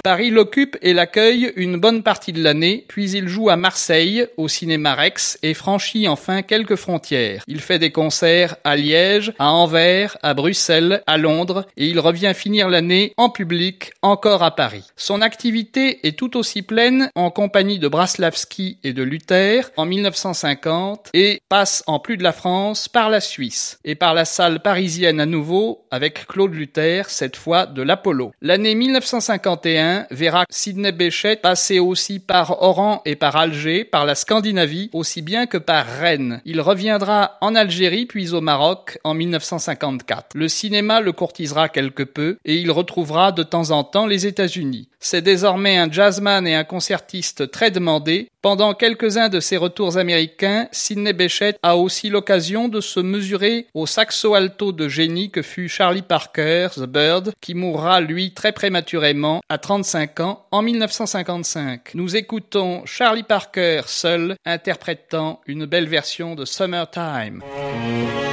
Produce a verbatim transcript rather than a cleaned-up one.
Paris l'occupe et l'accueille une bonne partie de l'année, puis il joue à Marseille, au cinéma Rex, et franchit enfin quelques frontières. Il fait des concerts à Liège, à Anvers, à Bruxelles, à Londres, et il revient finir l'année en public, encore à Paris. Son activité est tout aussi pleine en compagnie de Braslavski et de Luther en mille neuf cent cinquante et passe en plus de la France par la Suisse et par la salle parisienne à nouveau avec Claude Luther, cette fois de l'Apollo. L'année mille neuf cent cinquante et un verra Sidney Bechet passer aussi par Oran et par Alger, par la Scandinavie, aussi bien que par Rennes. Il reviendra en Algérie puis au Maroc en mille neuf cent cinquante-quatre. Le cinéma le courtisera quelque peu et il retrouvera de temps en temps les États-Unis. C'est désormais un jazzman et un concertiste très demandé. Pendant quelques-uns de ses retours américains, Sidney Bechet a aussi l'occasion de se mesurer au saxo alto de génie que fut Charlie Parker, The Bird, qui mourra lui très prématurément à trente-cinq ans en mille neuf cent cinquante-cinq. Nous écoutons Charlie Parker seul interprétant une belle version de Summertime.